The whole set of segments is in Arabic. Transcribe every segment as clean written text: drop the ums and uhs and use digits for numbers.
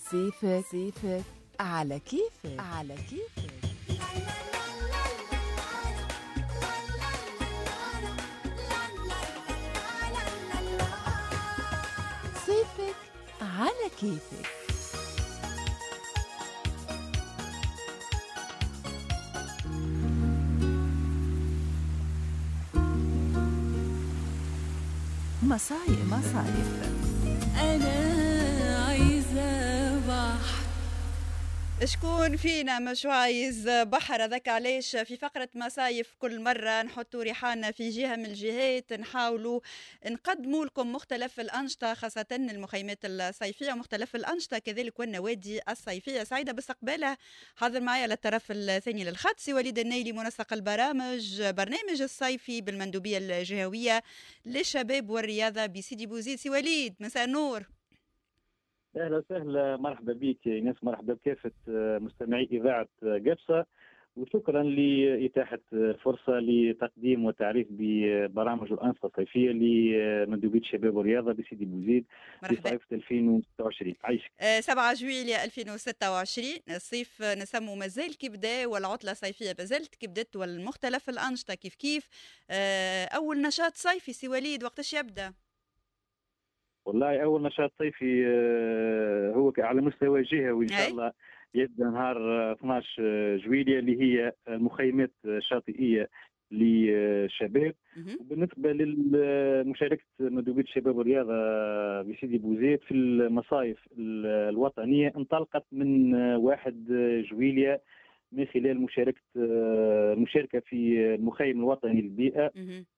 صيفك على كيفك. صيفك على كيفك. مصايف أنا عايزة بحر. شكون فينا مش عايز بحر؟ هذاك علاش في فقرة مصايف كل مرة نحطوا ريحاننا في جهة من الجهات، نحاولوا نقدموا لكم مختلف الأنشطة، خاصة المخيمات الصيفية ومختلف الأنشطة كذلك والنوادي الصيفية. سعيدة باستقبالها. حاضر معي على الطرف الثاني للخط سي وليد النايلي، منسق برنامج الصيفي بالمندوبية الجهوية للشباب والرياضة بسيدي بوزيد. سي وليد، مساء النور. اهلا وسهلا، مرحبا بك ناس، مرحبا بكافه مستمعي اذاعه قبصه، وشكرا لاتاحه فرصه لتقديم وتعريف ببرامج الانشطه الصيفيه لمندوبيه الشباب والرياضه بسيدي بوزيد لصيف 2026. عايشك. 7 جويلية 2026 الصيف نسمو مازال كي بدا، والعطله الصيفيه مازالت كي بدات، والمختلف الانشطه كيف اول نشاط صيفي سي وليد وقتاش يبدا؟ والله اول نشاط صيفي هو على مستوى جهوي ان شاء الله يبدا نهار 12 جويلية اللي هي المخيمات الشاطئيه للشباب. وبالنسبه لمشاركه مندوبيه الشباب والرياضه بسيدي بوزيد في المصايف الوطنيه انطلقت من 1 جويلية من خلال المشاركة في المخيم الوطني للبيئة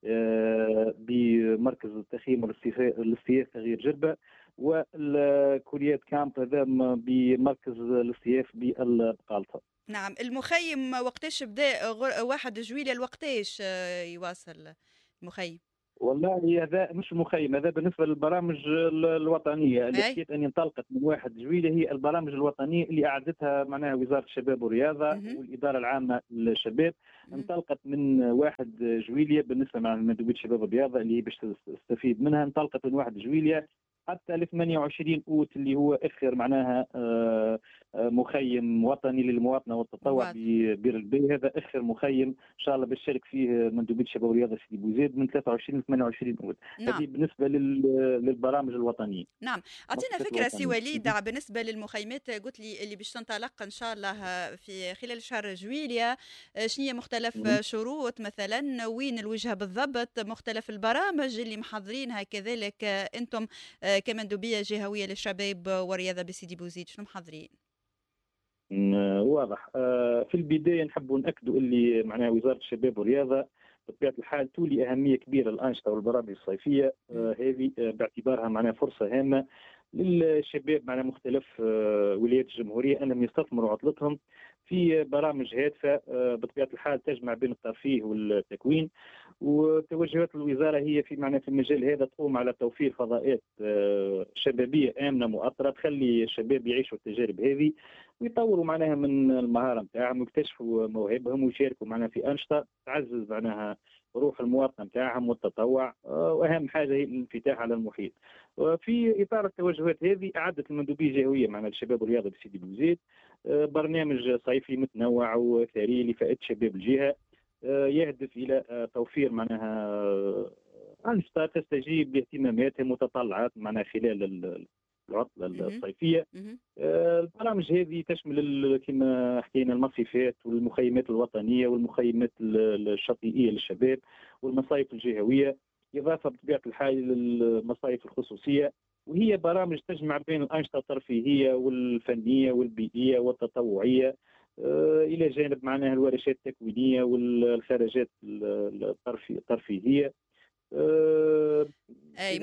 بمركز التخييم والاستياف تغيير جربة، والكليات كامب هذا بمركز الاستياف بالبقالطة. نعم، المخيم وقتاش بدا؟ 1 جويلية الوقتاش يواصل المخيم؟ والله هذا مش مخيم، هذا بالنسبه للبرامج الوطنيه اللي حكيت اني انطلقت من 1 جويلية، هي البرامج الوطنيه اللي اعدتها معناها وزاره الشباب والرياضه والاداره العامه للشباب. انطلقت من 1 جويلية بالنسبه مع مندوبيه الشباب والرياضه اللي هي باش تستفيد منها، انطلقت من 1 جويلية حتى ل 28 اوت اللي هو اخر معناها مخيم وطني للمواطنه والتطوع ببير البي. هذا اخر مخيم ان شاء الله بشارك فيه مندوبيه الشباب والرياضه سيدي بوزيد من 23 ل 28 اوت. نعم. هذه بالنسبه للبرامج الوطنيه. نعم، اعطينا فكره سي وليد بالنسبه للمخيمات. قلت لي اللي باش تنطلق ان شاء الله في خلال شهر جويلية، شنو هي مختلف شروط مثلا؟ وين الوجهه بالضبط؟ مختلف البرامج اللي محضرينها كذلك انتم كمندوبيه جهويه للشباب والرياضه بسيدي بوزيد، شنو محضرين؟ واضح. في البدايه نحبوا ناكدوا اللي معناها وزاره الشباب والرياضه بطبيعه الحال تولي اهميه كبيره للانشطه والبرامج الصيفيه هذه باعتبارها معناها فرصه هامه للشباب معناها مختلف ولايات الجمهوريه انهم يستثمروا عطلتهم في برامج هادفه بطبيعه الحال تجمع بين الترفيه والتكوين. وتوجهات الوزاره هي في معنى في المجال هذا تقوم على توفير فضاءات شبابيه امنه مؤطره تخلي الشباب يعيشوا التجارب هذه ويطوروا معناها من المهاره نتاعهم ويكتشفوا مواهبهم ويشاركوا معناها في انشطه تعزز معناها روح المواطنه نتاعهم والتطوع، واهم حاجه هي الانفتاح على المحيط. في اطار التوجهات هذه اعدت المندوبيه الجهويه مع الشباب والرياضه بسيدي بوزيد برنامج صيفي متنوع وثري لفئات شباب الجهه يهدف الى توفير معناها انشطه تستجيب لاهتماماتهم وتطلعات معناها خلال العطله الصيفيه. البرامج هذه تشمل كما حكينا المصيفات والمخيمات الوطنيه والمخيمات الشاطئيه للشباب والمصايف الجهويه، اضافه بطبيعه الحال للمصايف الخصوصيه، وهي برامج تجمع بين الانشطه الترفيهيه والفنيه والبيئيه والتطوعيه الى جانب معناها الورشات التكوينيه والخارجات الترفيهيه. اي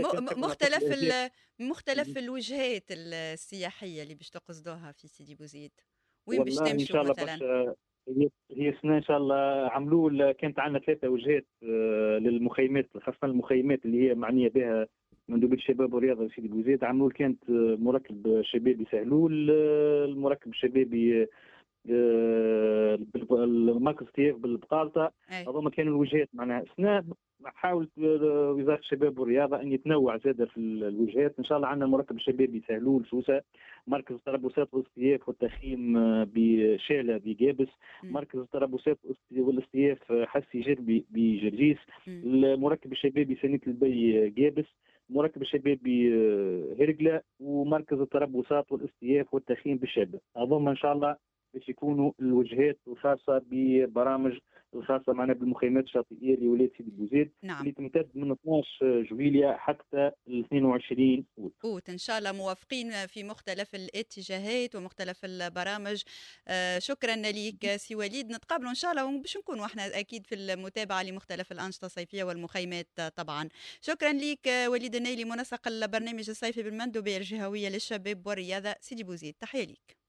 مختلف الوجهات السياحيه اللي باش تقصدوها في سيدي بوزيد، وين باش تمشوا ان شاء الله مثلا؟ هي سنه ان شاء الله عملوا كانت عندنا 3 وجهات للمخيمات، خاصه المخيمات اللي هي معنيه بها مندوبيه الشباب والرياضه في سيدي بوزيد. عملوا كانت مركب شبابي سهلول، المركب الشبابي المركز تياف بالبقالطه. هذوما كانوا الوجهات معناها. سنه حاولت وزاره الشباب والرياضه ان يتنوع زاده في الوجهات. ان شاء الله عندنا المركب الشبابي سهلول سوسه، مركز التربصات والاستياف والتخييم بشاله بجابس، مركز التربصات والاستياف حسي جربي بجرجيس، المركب الشبابي سنه البي جابس، المركب الشبابي هرقله، ومركز التربصات والاستياف والتخييم بالشابه. اظن ان شاء الله باش يكونوا الوجهات الخاصه ببرامج الخاصه معنا بالمخيمات الشاطئيه لولايه سيدي بوزيد، نعم. اللي تمتد من 12 جويلية حتى 22 أوت. إن شاء الله موافقين في مختلف الاتجاهات ومختلف البرامج. شكرا لك سي وليد، نتقابلوا إن شاء الله باش نكونوا احنا أكيد في المتابعة لمختلف الأنشطة الصيفية والمخيمات طبعا. شكرا لك وليد النيلي، منسق البرنامج الصيفي بالمندوبية الجهوية للشباب والرياضة سيدي بوزيد، تحية لك.